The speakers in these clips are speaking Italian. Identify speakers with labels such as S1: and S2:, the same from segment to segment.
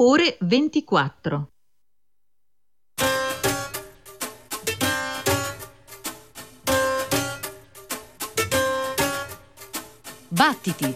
S1: Ore 24. Battiti!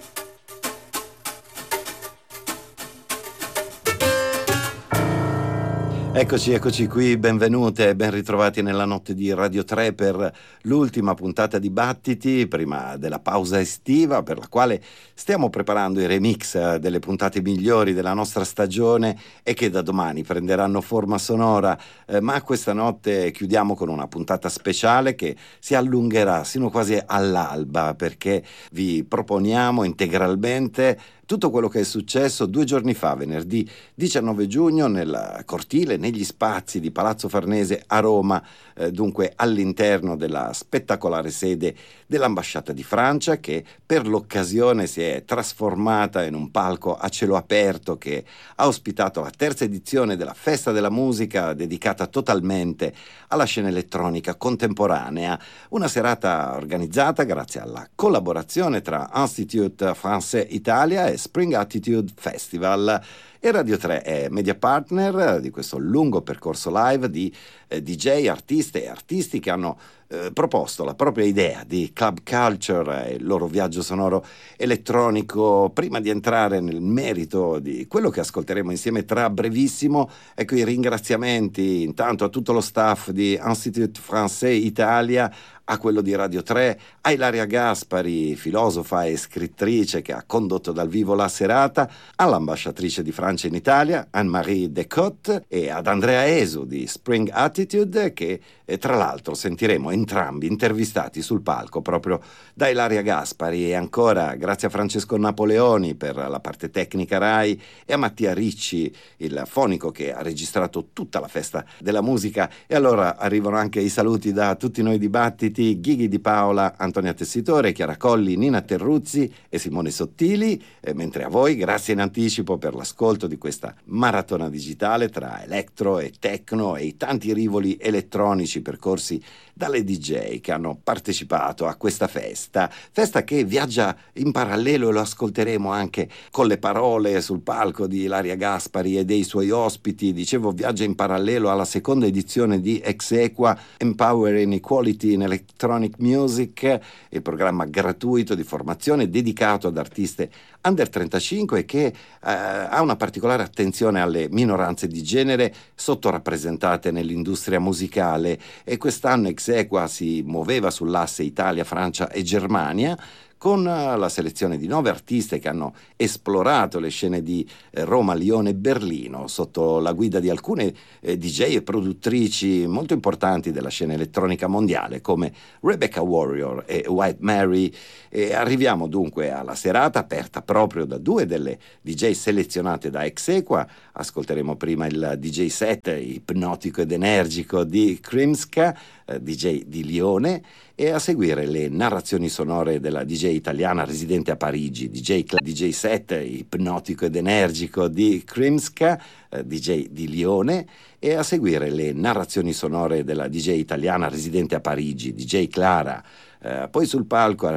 S2: Eccoci qui, benvenute e ben ritrovati nella notte di Radio 3 per l'ultima puntata di Battiti, prima della pausa estiva, per la quale stiamo preparando i remix delle puntate migliori della nostra stagione e che da domani prenderanno forma sonora, ma questa notte chiudiamo con una puntata speciale che si allungherà sino quasi all'alba, perché vi proponiamo integralmente tutto quello che è successo 2 giorni fa, venerdì 19 giugno, nel cortile, negli spazi di Palazzo Farnese a Roma, dunque all'interno della spettacolare sede dell'Ambasciata di Francia, che per l'occasione si è trasformata in un palco a cielo aperto che ha ospitato la terza edizione della Festa della Musica, dedicata totalmente alla scena elettronica contemporanea. Una serata organizzata grazie alla collaborazione tra Institut Français Italia e Spring Attitude Festival. E Radio 3 è media partner di questo lungo percorso live di DJ, artiste e artisti che hanno proposto la propria idea di club culture e il loro viaggio sonoro elettronico. Prima di entrare nel merito di quello che ascolteremo insieme tra brevissimo, ecco i ringraziamenti intanto a tutto lo staff di Institut Français Italia, a quello di Radio 3, a Ilaria Gaspari, filosofa e scrittrice che ha condotto dal vivo la serata, all'ambasciatrice di Francia in Italia, Anne-Marie Decotte, e ad Andrea Esu di Spring Attitude, che tra l'altro sentiremo entrambi intervistati sul palco proprio da Ilaria Gaspari. E ancora grazie a Francesco Napoleoni per la parte tecnica Rai e a Mattia Ricci, il fonico che ha registrato tutta la Festa della Musica. E allora arrivano anche i saluti da tutti noi di Battiti: Ghighi Di Paola, Antonia Tessitore, Chiara Colli, Nina Terruzzi e Simone Sottili, mentre a voi grazie in anticipo per l'ascolto di questa maratona digitale tra electro e techno e i tanti rivoli elettronici percorsi dalle DJ che hanno partecipato a questa festa che viaggia in parallelo, e lo ascolteremo anche con le parole sul palco di Ilaria Gaspari e dei suoi ospiti. Dicevo, viaggia in parallelo alla seconda edizione di Exequa Empowering Equality in Electronic Music, il programma gratuito di formazione dedicato ad artiste under 35 e che ha una particolare attenzione alle minoranze di genere sottorappresentate nell'industria musicale. E quest'anno Exequa si muoveva sull'asse Italia, Francia e Germania, con la selezione di 9 artiste che hanno esplorato le scene di Roma, Lione e Berlino sotto la guida di alcune DJ e produttrici molto importanti della scena elettronica mondiale come Rebecca Warrior e White Mary. E arriviamo dunque alla serata aperta proprio da 2 delle DJ selezionate da Exequa. Ascolteremo prima il DJ set ipnotico ed energico di Krimska, DJ di Lione, e a seguire le narrazioni sonore della DJ italiana residente a Parigi, DJ set ipnotico ed energico di Krimska, DJ di Lione, e a seguire le narrazioni sonore della DJ italiana residente a Parigi, DJ Clara. Poi sul palco